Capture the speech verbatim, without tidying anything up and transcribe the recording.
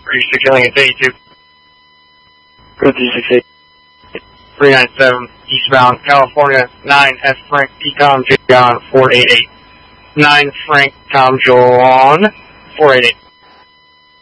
thirty-six, killing at eighty-two. Go thirty-six eight. three ninety-seven, eastbound, California, nine F Frank, Ecom, John, four eighty-eight. nine Frank, Tom, John, four eighty-eight.